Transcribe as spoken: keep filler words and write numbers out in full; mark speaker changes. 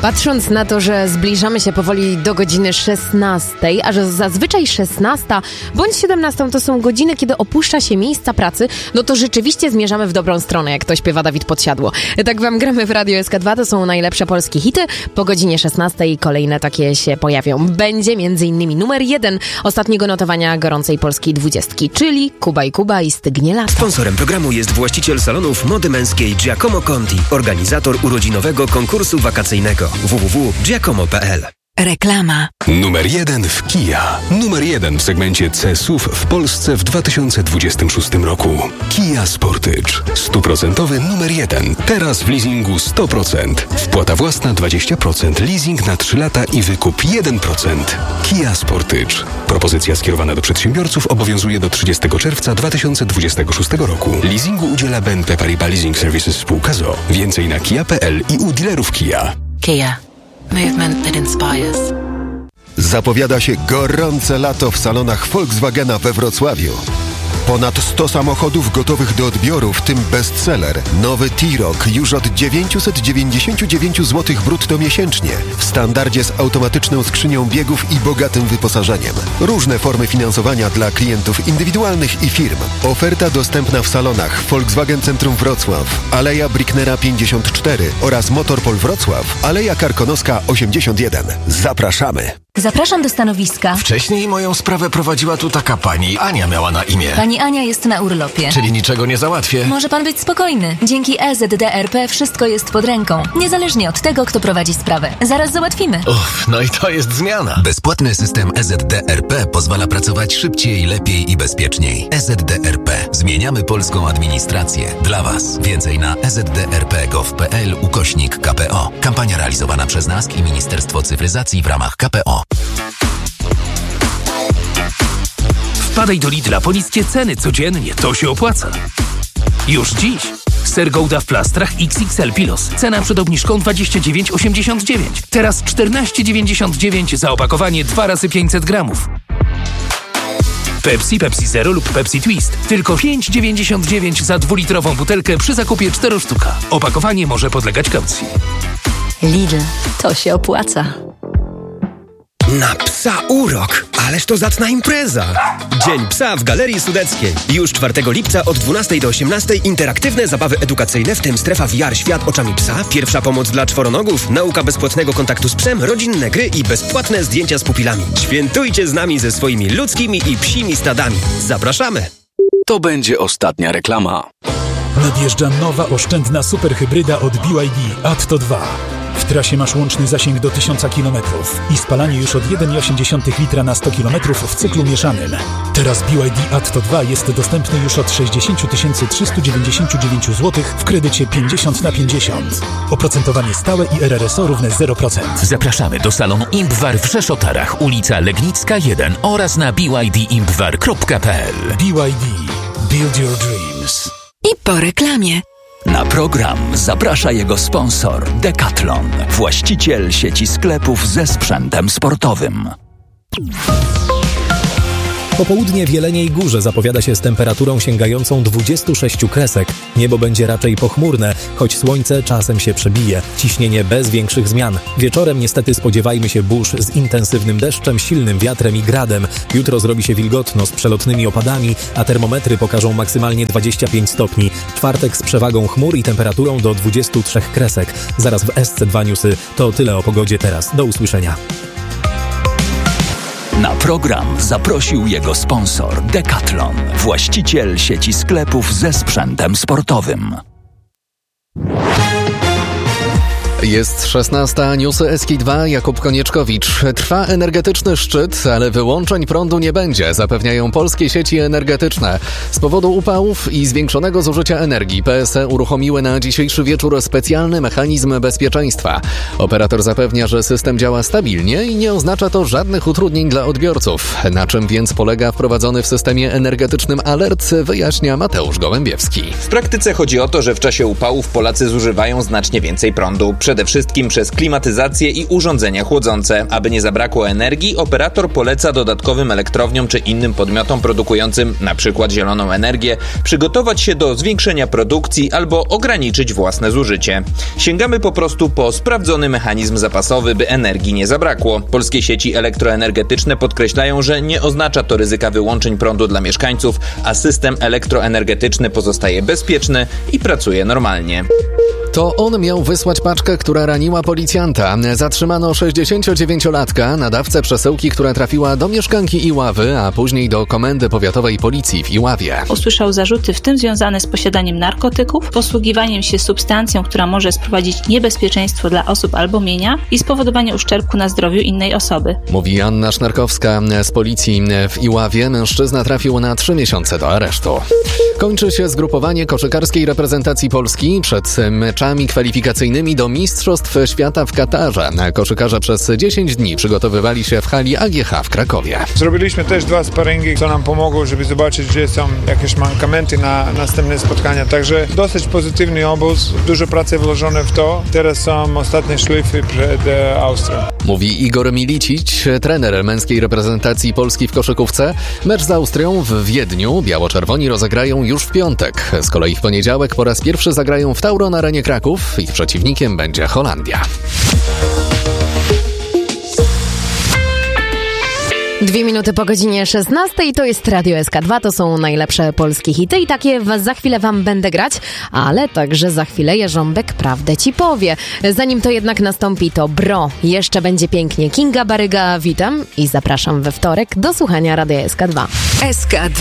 Speaker 1: Patrząc na to, że zbliżamy się powoli do godziny szesnastej, a że zazwyczaj szesnasta bądź siedemnasta to są godziny, kiedy opuszcza się miejsca pracy, no to rzeczywiście zmierzamy w dobrą stronę, jak to śpiewa Dawid Podsiadło. Tak wam gramy w Radio S K dwa, to są najlepsze polskie hity. Po godzinie szesnastej kolejne takie się pojawią. Będzie między innymi numer jeden ostatniego notowania gorącej polskiej dwudziestki, czyli Kuba i Kuba i Stygnie lata.
Speaker 2: Sponsorem programu jest właściciel salonów mody męskiej Giacomo Conti, organizator urodzinowego konkursu wakacyjnego w w w kropka giacomo kropka p l.
Speaker 3: Reklama.
Speaker 4: Numer jeden w Kia. Numer jeden w segmencie C S U V w Polsce w dwa tysiące dwudziestym szóstym roku. Kia Sportage. Stuprocentowy numer jeden. Teraz w leasingu sto procent. Wpłata własna dwadzieścia procent. Leasing na trzy lata i wykup jeden procent. Kia Sportage. Propozycja skierowana do przedsiębiorców obowiązuje do trzydziestego czerwca dwa tysiące dwudziestego szóstego roku. Leasingu udziela B N P Paribas Leasing Services spółka z o o. Więcej na kia kropka p l i u dealerów Kia.
Speaker 3: Kia. Movement that inspires.
Speaker 5: Zapowiada się gorące lato w salonach Volkswagena we Wrocławiu. Ponad sto samochodów gotowych do odbioru, w tym bestseller. Nowy T-Roc już od dziewięćset dziewięćdziesiąt dziewięć złotych brutto miesięcznie. W standardzie z automatyczną skrzynią biegów i bogatym wyposażeniem. Różne formy finansowania dla klientów indywidualnych i firm. Oferta dostępna w salonach Volkswagen Centrum Wrocław, Aleja Bricknera pięćdziesiąt cztery oraz Motorpol Wrocław, Aleja Karkonoska osiemdziesiąt jeden. Zapraszamy!
Speaker 6: Zapraszam do stanowiska.
Speaker 7: Wcześniej moją sprawę prowadziła tu taka pani. Ania miała na imię.
Speaker 6: Pani Ania jest na urlopie.
Speaker 7: Czyli niczego nie załatwię.
Speaker 6: Może pan być spokojny. Dzięki E Z D R P wszystko jest pod ręką. Niezależnie od tego, kto prowadzi sprawę. Zaraz załatwimy.
Speaker 7: Uff, no i to jest zmiana.
Speaker 8: Bezpłatny system E Z D R P pozwala pracować szybciej, lepiej i bezpieczniej. E Z D R P. Zmieniamy polską administrację. Dla Was. Więcej na e z d r p kropka gov kropka p l ukośnik k p o. Kampania realizowana przez N A S K i Ministerstwo Cyfryzacji w ramach K P O.
Speaker 9: Wpadaj do Lidla po niskie ceny codziennie, to się opłaca. Już dziś. Ser Gouda w plastrach X X L Pilos. Cena przed obniżką dwadzieścia dziewięć osiemdziesiąt dziewięć. Teraz czternaście dziewięćdziesiąt dziewięć za opakowanie dwa razy pięćset gramów. Pepsi, Pepsi Zero lub Pepsi Twist. Tylko pięć dziewięćdziesiąt dziewięć za dwulitrową butelkę przy zakupie cztery sztuka. Opakowanie może podlegać kaucji.
Speaker 6: Lidl, to się opłaca.
Speaker 2: Na psa urok! Ależ to zacna impreza! Dzień Psa w Galerii Sudeckiej. Już czwartego lipca od dwunastej do osiemnastej interaktywne zabawy edukacyjne, w tym strefa V R Świat oczami psa, pierwsza pomoc dla czworonogów, nauka bezpłatnego kontaktu z psem, rodzinne gry i bezpłatne zdjęcia z pupilami. Świętujcie z nami ze swoimi ludzkimi i psimi stadami. Zapraszamy!
Speaker 4: To będzie ostatnia reklama.
Speaker 10: Nadjeżdża nowa oszczędna superhybryda od B Y D Atto dwa. W trasie masz łączny zasięg do tysiąc kilometrów i spalanie już od jeden przecinek osiem litra na sto kilometrów w cyklu mieszanym. Teraz B Y D Atto dwa jest dostępny już od sześćdziesiąt tysięcy trzysta dziewięćdziesiąt dziewięć złotych w kredycie pięćdziesiąt na pięćdziesiąt. Oprocentowanie stałe i R R S O równe zero procent.
Speaker 11: Zapraszamy do salonu Impwar w Rzeszotarach, ulica Legnicka jeden oraz na b y d impwar kropka p l.
Speaker 10: B Y D. Build your dreams.
Speaker 3: I po reklamie.
Speaker 11: Na program zaprasza jego sponsor Decathlon, właściciel sieci sklepów ze sprzętem sportowym.
Speaker 12: Popołudnie w Jeleniej Górze zapowiada się z temperaturą sięgającą dwudziestu sześciu kresek. Niebo będzie raczej pochmurne, choć słońce czasem się przebije. Ciśnienie bez większych zmian. Wieczorem niestety spodziewajmy się burz z intensywnym deszczem, silnym wiatrem i gradem. Jutro zrobi się wilgotno z przelotnymi opadami, a termometry pokażą maksymalnie dwadzieścia pięć stopni. Czwartek z przewagą chmur i temperaturą do dwudziestu trzech kresek. Zaraz w S C dwa Newsy. To tyle o pogodzie teraz. Do usłyszenia.
Speaker 11: Na program zaprosił jego sponsor Decathlon, właściciel sieci sklepów ze sprzętem sportowym.
Speaker 13: Jest szesnasta, newsy S K dwa, Jakub Konieczkowicz. Trwa energetyczny szczyt, ale wyłączeń prądu nie będzie, zapewniają polskie sieci energetyczne. Z powodu upałów i zwiększonego zużycia energii P S E uruchomiły na dzisiejszy wieczór specjalny mechanizm bezpieczeństwa. Operator zapewnia, że system działa stabilnie i nie oznacza to żadnych utrudnień dla odbiorców. Na czym więc polega wprowadzony w systemie energetycznym alert, wyjaśnia Mateusz Gołębiewski.
Speaker 14: W praktyce chodzi o to, że w czasie upałów Polacy zużywają znacznie więcej prądu. Przez przede wszystkim przez klimatyzację i urządzenia chłodzące. Aby nie zabrakło energii, operator poleca dodatkowym elektrowniom czy innym podmiotom produkującym np. zieloną energię przygotować się do zwiększenia produkcji albo ograniczyć własne zużycie. Sięgamy po prostu po sprawdzony mechanizm zapasowy, by energii nie zabrakło. Polskie sieci elektroenergetyczne podkreślają, że nie oznacza to ryzyka wyłączeń prądu dla mieszkańców, a system elektroenergetyczny pozostaje bezpieczny i pracuje normalnie.
Speaker 13: To on miał wysłać paczkę, która raniła policjanta. Zatrzymano sześćdziesięciodziewięciolatka, nadawcę przesyłki, która trafiła do mieszkanki Iławy, a później do Komendy Powiatowej Policji w Iławie.
Speaker 15: Usłyszał zarzuty, w tym związane z posiadaniem narkotyków, posługiwaniem się substancją, która może sprowadzić niebezpieczeństwo dla osób albo mienia i spowodowanie uszczerbku na zdrowiu innej osoby.
Speaker 13: Mówi Anna Sznarkowska z Policji w Iławie. Mężczyzna trafił na trzy miesiące do aresztu. Kończy się zgrupowanie koszykarskiej reprezentacji Polski przed meczami kwalifikacyjnymi do Mistrzostw Świata w Katarze. Koszykarze przez dziesięć dni przygotowywali się w hali A G H w Krakowie.
Speaker 16: Zrobiliśmy też dwa sparingi, co nam pomogło, żeby zobaczyć, gdzie są jakieś mankamenty na następne spotkania. Także dosyć pozytywny obóz, dużo pracy włożone w to. Teraz są ostatnie szlify przed e, Austrią.
Speaker 13: Mówi Igor Milicic, trener męskiej reprezentacji Polski w koszykówce. Mecz z Austrią w Wiedniu biało-czerwoni rozegrają już w piątek. Z kolei w poniedziałek po raz pierwszy zagrają w Tauron Arenie Kraków. Ich przeciwnikiem będzie Holandia.
Speaker 1: Dwie minuty po godzinie szesnastej, to jest Radio S K dwa, to są najlepsze polskie hity i takie was za chwilę wam będę grać, ale także za chwilę Jarząbek prawdę ci powie. Zanim to jednak nastąpi, to Bro, jeszcze będzie pięknie. Kinga Baryga, witam i zapraszam we wtorek do słuchania Radia S K dwa.
Speaker 3: S K dwa.